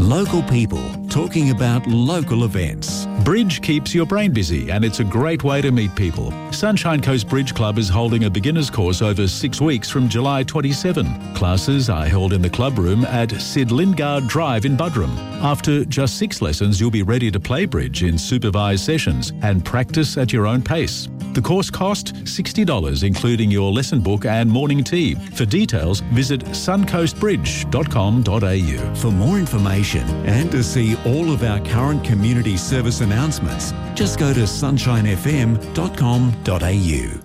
Local people talking about local events. Bridge keeps your brain busy and it's a great way to meet people. Sunshine Coast Bridge Club is holding a beginner's course over 6 weeks from July 27. Classes are held in the club room at Sid Lingard Drive in Buderim. After just 6 lessons, you'll be ready to play bridge in supervised sessions and practice at your own pace. The course cost $60, including your lesson book and morning tea. For details, visit suncoastbridge.com.au. For more information and to see all of our current community service announcements, just go to sunshinefm.com.au.